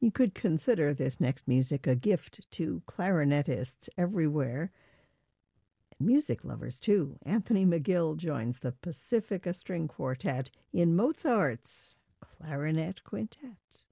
You could consider this next music a gift to clarinetists everywhere, and music lovers too. Anthony McGill joins the Pacifica String Quartet in Mozart's Clarinet Quintet.